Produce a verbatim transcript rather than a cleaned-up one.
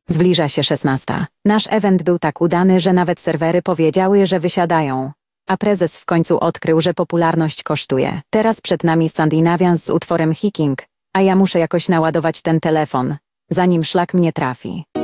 Zbliża się szesnasta. Nasz event był tak udany, że nawet serwery powiedziały, że wysiadają. A prezes w końcu odkrył, że popularność kosztuje. Teraz przed nami Skandinawians z utworem Hiking, a ja muszę jakoś naładować ten telefon, zanim szlak mnie trafi.